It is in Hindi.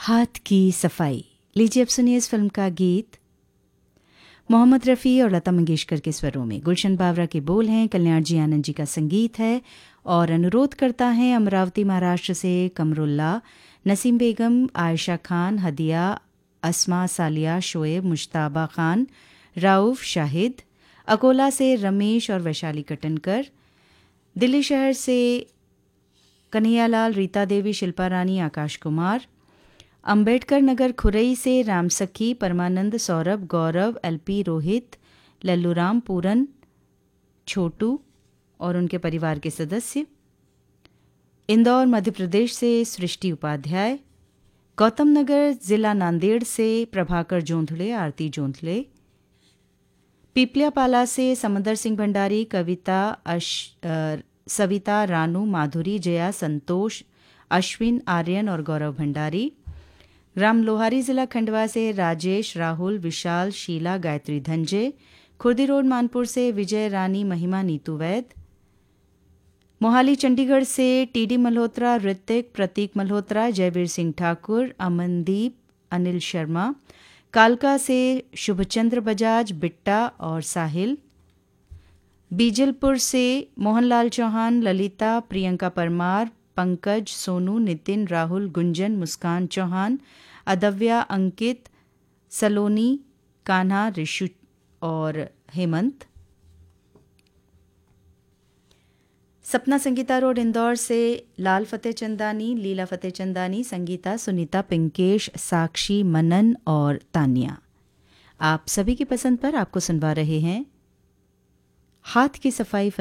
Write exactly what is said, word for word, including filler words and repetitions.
हाथ की सफाई। लीजिए अब सुनिए इस फिल्म का गीत मोहम्मद रफ़ी और लता मंगेशकर के स्वरों में। गुलशन बावरा के बोल हैं, कल्याण जी आनंद जी का संगीत है और अनुरोध करता है अमरावती महाराष्ट्र से कमरुल्ला, नसीम बेगम, आयशा खान, हदिया, अस्मा सालिया, शोएब, मुश्ताबा खान, राउफ, शाहिद, अकोला से रमेश और वैशाली कटनकर, दिल्ली शहर से कन्हैयालाल, रीता देवी, शिल्पा रानी, आकाश कुमार, अंबेडकर नगर खुरई से राम सखी, परमानंद, सौरभ, गौरव, एलपी, रोहित, लल्लूराम, पूरन, छोटू और उनके परिवार के सदस्य, इंदौर मध्य प्रदेश से सृष्टि उपाध्याय, गौतम नगर जिला नांदेड़ से प्रभाकर जोंधले, आरती जोंधले, पीपलियापाला से समंदर सिंह भंडारी, कविता, अश, आ, सविता, रानू, माधुरी, जया, संतोष, अश्विन, आर्यन और गौरव भंडारी, ग्राम लोहारी जिला खंडवा से राजेश, राहुल, विशाल, शीला, गायत्री धंजे, खुर्दी रोड मानपुर से विजय, रानी, महिमा, नीतू वैद, मोहाली चंडीगढ़ से टीडी मल्होत्रा, ऋतिक, प्रतीक मल्होत्रा, जयवीर सिंह ठाकुर, अमनदीप, अनिल शर्मा, कालका से शुभचंद्र बजाज, बिट्टा और साहिल, बीजलपुर से मोहनलाल चौहान, ललिता, प्रियंका परमार, पंकज, सोनू, नितिन, राहुल, गुंजन, मुस्कान चौहान, अदव्या, अंकित, सलोनी, कान्हा, ऋषु और हेमंत, सपना संगीता रोड इंदौर से लाल फतेह चंदानी, लीला फतेह चंदानी, संगीता, सुनीता, पिंकेश, साक्षी, मनन और तानिया। आप सभी की पसंद पर आपको सुनवा रहे हैं हाथ की सफाई।